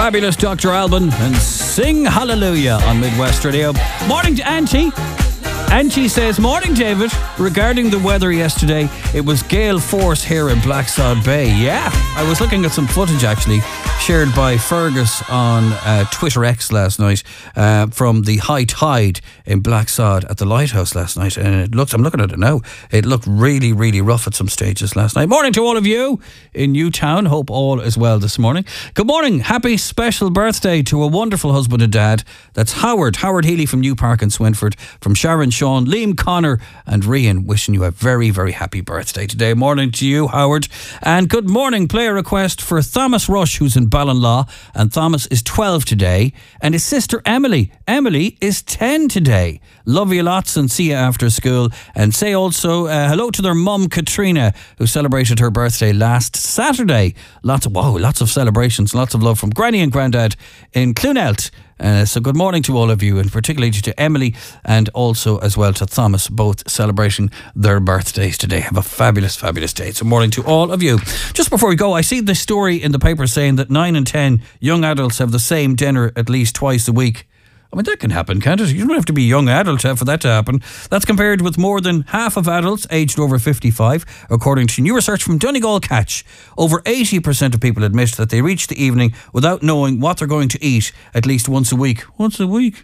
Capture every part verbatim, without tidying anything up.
Fabulous Doctor Alban and Sing Hallelujah on Midwest Radio. Morning to Auntie. Auntie says, morning David, regarding the weather yesterday, it was gale force here in Blacksod Bay. Yeah, I was looking at some footage actually shared by Fergus on uh, Twitter X last night uh, from the high tide in Blacksod at the lighthouse last night, and it looked, I'm looking at it now, it looked really really rough at some stages last night. Morning to all of you in Newtown, hope all is well this morning. Good morning, happy special birthday to a wonderful husband and dad. That's Howard, Howard Healy from New Park in Swinford, from Sharon, Sean, Liam, Connor and Rian, wishing you a very very happy birthday today. Morning to you, Howard. And good morning, play a request for Thomas Rush, who's in Ballinlaw, and Thomas is twelve today, and his sister Emily Emily is ten today. Love you lots and see you after school. And say also uh, hello to their mum Katrina, who celebrated her birthday last Saturday. Lots of wow, lots of celebrations, lots of love from Granny and Grandad in Clunelt. Uh, so good morning to all of you, and particularly to Emily and also as well to Thomas, both celebrating their birthdays today. Have a fabulous, fabulous day. So morning to all of you. Just before we go, I see this story in the paper saying that nine in ten young adults have the same dinner at least twice a week. I mean, that can happen, can't it? You don't have to be a young adult for that to happen. That's compared with more than half of adults aged over fifty-five, according to new research from Donegal Catch. Over eighty percent of people admit that they reach the evening without knowing what they're going to eat at least once a week. Once a week?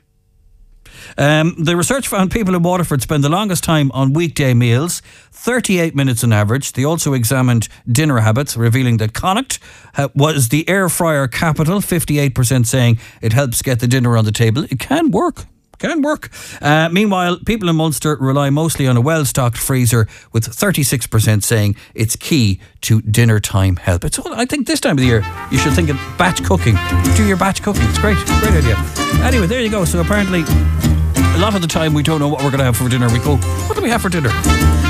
Um, the research found people in Waterford spend the longest time on weekday meals, thirty-eight minutes on average. They also examined dinner habits, revealing that Connacht uh, was the air fryer capital, fifty-eight percent saying it helps get the dinner on the table. It can work. Can work. Uh, meanwhile, people in Munster rely mostly on a well-stocked freezer, with thirty-six percent saying it's key to dinner time help. It's all, I think this time of the year you should think of batch cooking. Do your batch cooking. It's great. Great idea. Anyway, there you go. So apparently a lot of the time we don't know what we're going to have for dinner. We go, what do we have for dinner?